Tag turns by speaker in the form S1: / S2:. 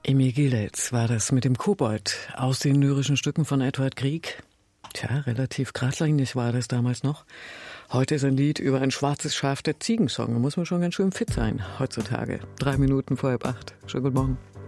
S1: Emil Gilels war das mit dem Kobold aus den lyrischen Stücken von Edvard Grieg. Tja, relativ geradlinig war das damals noch. Heute ist ein Lied über ein schwarzes Schaf, der Ziegensong. Da muss man schon ganz schön fit sein heutzutage. 3 Minuten vor 7:30. Schönen guten Morgen.